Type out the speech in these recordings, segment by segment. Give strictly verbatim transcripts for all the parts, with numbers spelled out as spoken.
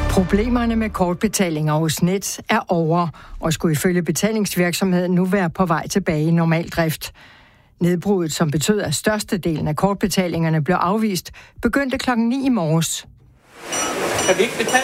Problemerne med kortbetalinger hos Nets er over, og skulle ifølge betalingsvirksomheden nu være på vej tilbage i normal drift. Nedbruddet, som betød, at størstedelen af kortbetalingerne blev afvist, begyndte klokken ni i morges. Kan vi ikke betale?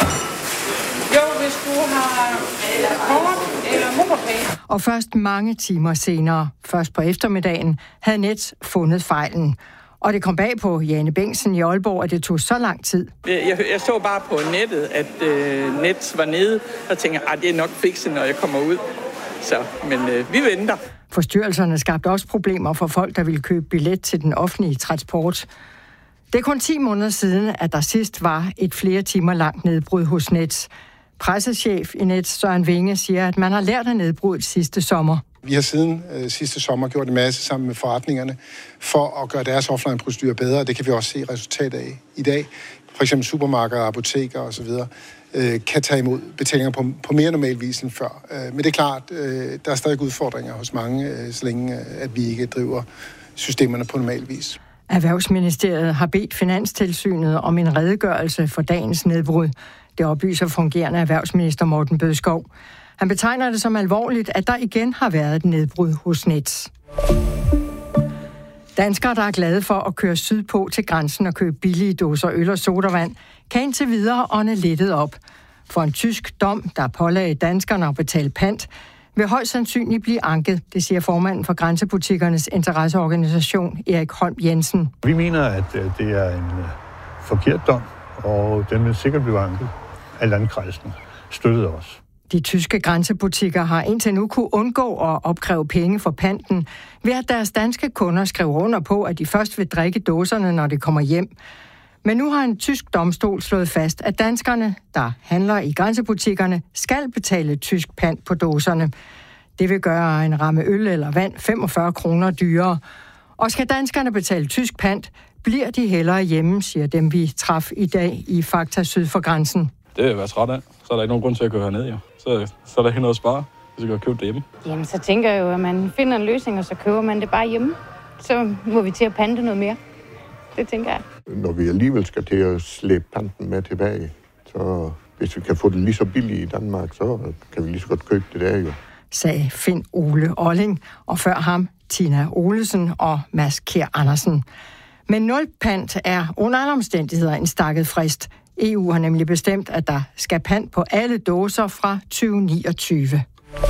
Jo, hvis du har kort eller MobilePay. Og først mange timer senere, først på eftermiddagen, havde Nets fundet fejlen. Og det kom bag på Jane Bengtsen i Aalborg, at det tog så lang tid. Jeg, jeg så bare på nettet, at øh, Nets var nede, og tænkte, at det er nok fikset, når jeg kommer ud. Så, men øh, vi venter. Forstyrrelserne skabte også problemer for folk, der ville købe billet til den offentlige transport. Det er kun ti måneder siden, at der sidst var et flere timer langt nedbrud hos Nets. Pressechef i Nets, Søren Vinge, siger, at man har lært af nedbruddet sidste sommer. Vi har siden øh, sidste sommer gjort en masse sammen med forretningerne for at gøre deres offline-procedurer bedre. Det kan vi også se resultat af i dag. For eksempel supermarkeder, apoteker osv. Øh, kan tage imod betalinger på, på mere normal vis end før. Øh, men det er klart, øh, der er stadig udfordringer hos mange, øh, så længe øh, at vi ikke driver systemerne på normal vis. Erhvervsministeriet har bedt Finanstilsynet om en redegørelse for dagens nedbrud. Det oplyser fungerende erhvervsminister Morten Bødskov. Han betegner det som alvorligt, at der igen har været et nedbrud hos Nets. Danskere, der er glade for at køre sydpå til grænsen og købe billige dåser øl og sodavand, kan indtil videre ånde lettet op. For en tysk dom, der pålagde danskerne at betale pant, vil højst sandsynligt blive anket, det siger formanden for Grænsebutikernes interesseorganisation, Erik Holm Jensen. Vi mener, at det er en forkert dom, og den vil sikkert blive anket af landkredsen. Støttede os. De tyske grænsebutikker har indtil nu kunne undgå at opkræve penge for panten, ved at deres danske kunder skriver under på, at de først vil drikke dåserne, når de kommer hjem. Men nu har en tysk domstol slået fast, at danskerne, der handler i grænsebutikkerne, skal betale tysk pant på dåserne. Det vil gøre en ramme øl eller vand femogfyrre kroner dyrere. Og skal danskerne betale tysk pant, bliver de hellere hjemme, siger dem, vi traf i dag i Fakta syd for grænsen. Det vil jeg være træt af. Så er der ikke nogen grund til at køre herned, jo. Så, så er der ikke noget at spare, hvis jeg kan købe det hjemme. Jamen, så tænker jeg jo, at man finder en løsning, og så køber man det bare hjemme. Så må vi til at pante noget mere. Det tænker jeg. Når vi alligevel skal til at slæbe panten med tilbage, så hvis vi kan få det lige så billigt i Danmark, så kan vi lige så godt købe det der, jo. Sagde Finn Ole Olling, og før ham Tina Olesen og Mads Kjær Andersen. Men nul pant er under alle omstændigheder en stakket frist. E U har nemlig bestemt, at der skal pant på alle dåser fra tyve niogtyve.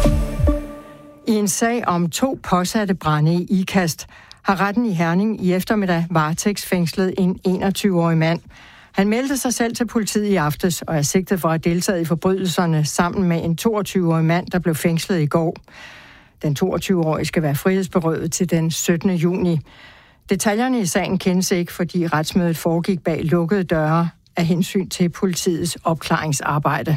I en sag om to påsatte brande i Ikast har retten i Herning i eftermiddag varetægtsfængslet en enogtyve-årig mand. Han meldte sig selv til politiet i aftes og er sigtet for at deltage i forbrydelserne sammen med en toogtyve-årig mand, der blev fængslet i går. Den toogtyve-årige skal være frihedsberøvet til den syttende juni. Detaljerne i sagen kendes ikke, fordi retsmødet foregik bag lukkede døre af hensyn til politiets opklaringsarbejde.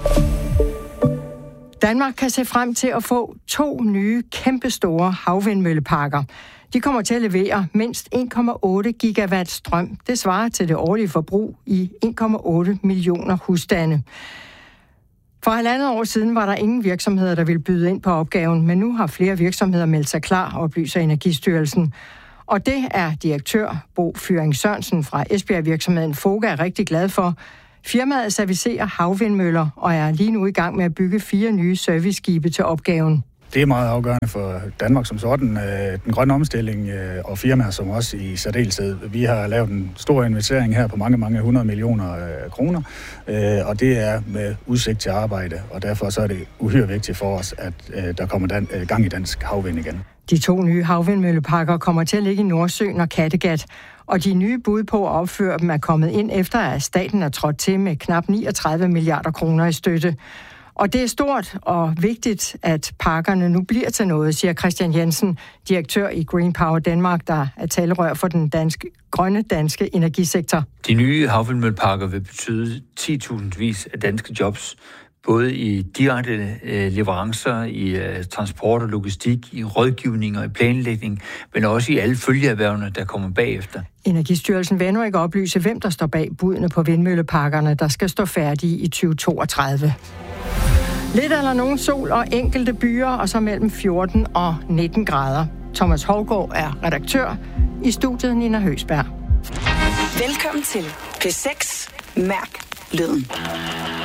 Danmark kan se frem til at få to nye kæmpestore havvindmølleparker. De kommer til at levere mindst en komma otte gigawatt strøm. Det svarer til det årlige forbrug i en komma otte millioner husstande. For halvandet år siden var der ingen virksomheder, der ville byde ind på opgaven, men nu har flere virksomheder meldt sig klar, oplyser Energistyrelsen. Og det er direktør Bo Fyring Sørensen fra Esbjerg-virksomheden Foga er rigtig glad for. Firmaet servicerer havvindmøller og er lige nu i gang med at bygge fire nye serviceskibe til opgaven. Det er meget afgørende for Danmark som sådan, den grønne omstilling og firmaer som også i særdeleshed. Vi har lavet en stor investering her på mange, mange hundrede millioner kroner, og det er med udsigt til arbejde, og derfor så er det uhyre vigtigt for os, at der kommer gang i dansk havvind igen. De to nye havvindmølleparker kommer til at ligge i Nordsøen og Kattegat, og de nye bud på at opføre dem er kommet ind efter, at staten er trådt til med knap niogtredive milliarder kroner i støtte. Og det er stort og vigtigt, at parkerne nu bliver til noget, siger Christian Jensen, direktør i Green Power Danmark, der er talerør for den danske, grønne danske energisektor. De nye havvindmølleparker vil betyde ti tusind vis af danske jobs, både i direkte øh, leverancer, i øh, transport og logistik, i rådgivning og i planlægning, men også i alle følgeerhvervene, der kommer bagefter. Energistyrelsen vil endnu ikke oplyse, hvem der står bag budene på vindmølleparkerne, der skal stå færdige i tyve toogtredive. Lidt eller nogen sol og enkelte byer, og så mellem fjorten og nitten grader. Thomas Hovgaard er redaktør. I studiet Nina Høsberg. Velkommen til P seks Mærk Lyden.